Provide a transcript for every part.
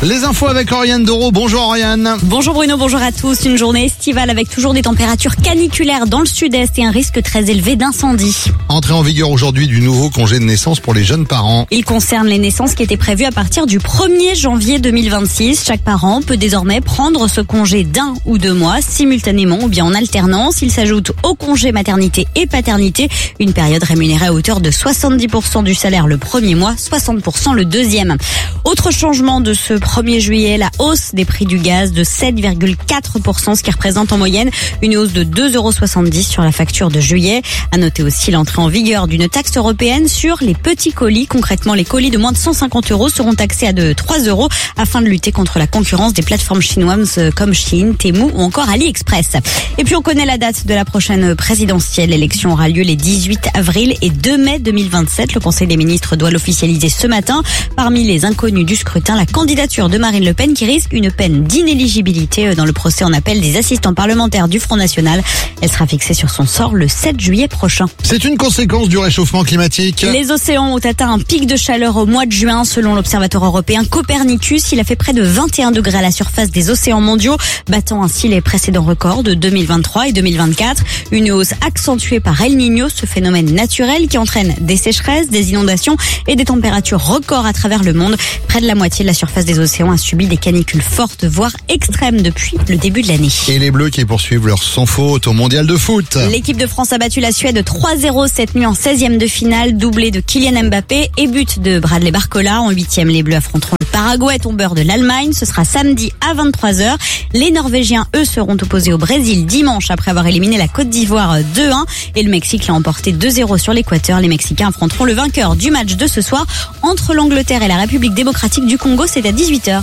Les infos avec Oriane Doro. Bonjour Oriane. Bonjour Bruno, bonjour à tous. Une journée estivale avec toujours des températures caniculaires dans le sud-est et un risque très élevé d'incendie. Entrée en vigueur aujourd'hui du nouveau congé de naissance pour les jeunes parents. Il concerne les naissances qui étaient prévues à partir du 1er janvier 2026. Chaque parent peut désormais prendre ce congé d'1 ou 2 mois simultanément ou bien en alternance. Il s'ajoute au congé maternité et paternité, une période rémunérée à hauteur de 70% du salaire le premier mois, 60% le deuxième. Autre changement de ce 1er juillet, la hausse des prix du gaz de 7,4%, ce qui représente en moyenne une hausse de 2,70 € sur la facture de juillet. À noter aussi l'entrée en vigueur d'une taxe européenne sur les petits colis. Concrètement, les colis de moins de 150 € seront taxés à de 3 € afin de lutter contre la concurrence des plateformes chinoises comme Shein, Temu ou encore AliExpress. Et puis on connaît la date de la prochaine présidentielle. L'élection aura lieu les 18 avril et 2 mai 2027. Le Conseil des ministres doit l'officialiser ce matin. Parmi les inconnus du scrutin, la candidature de Marine Le Pen qui risque une peine d'inéligibilité dans le procès en appel des assistants parlementaires du Front National. Elle sera fixée sur son sort le 7 juillet prochain. C'est une conséquence du réchauffement climatique. Les océans ont atteint un pic de chaleur au mois de juin selon l'observatoire européen Copernicus. Il a fait près de 21 degrés à la surface des océans mondiaux, battant ainsi les précédents records de 2023 et 2024. Une hausse accentuée par El Niño, ce phénomène naturel qui entraîne des sécheresses, des inondations et des températures records à travers le monde. Près de la moitié de la surface des océans a subi des canicules fortes, voire extrêmes depuis le début de l'année. Et les Bleus qui poursuivent leur sans faute au mondial de foot. L'équipe de France a battu la Suède 3-0 cette nuit en 16e de finale, doublé de Kylian Mbappé et but de Bradley Barcola. En 8e, les Bleus affronteront le Paraguay, tombeur de l'Allemagne. Ce sera samedi à 23h. Les Norvégiens, eux, seront opposés au Brésil dimanche après avoir éliminé la Côte d'Ivoire 2-1 et le Mexique l'a emporté 2-0 sur l'Équateur. Les Mexicains affronteront le vainqueur du match de ce soir entre l'Angleterre et la République démocratique du Congo. C'est à 18h.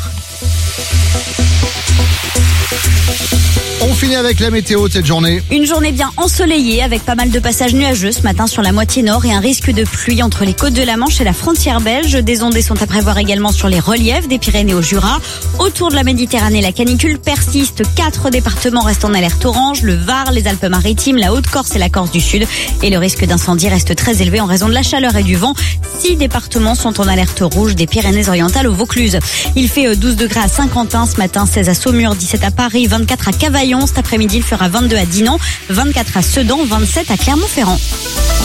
On finit avec la météo de cette journée. Une journée bien ensoleillée avec pas mal de passages nuageux ce matin sur la moitié nord et un risque de pluie entre les côtes de la Manche et la frontière belge. Des ondées sont à prévoir également sur les reliefs des Pyrénées au Jura. Autour de la Méditerranée, la canicule persiste. 4 départements restent en alerte orange, le Var, les Alpes-Maritimes, la Haute-Corse et la Corse du Sud. Et le risque d'incendie reste très élevé en raison de la chaleur et du vent. 6 départements sont en alerte rouge des Pyrénées-Orientales au Vaucluse. Il fait 12 degrés à Saint-Quentin ce matin, 16 à Saumur, 17 à Paris, 24 à Cavaillon. Cet après-midi, il fera 22 à Dinan, 24 à Sedan, 27 à Clermont-Ferrand.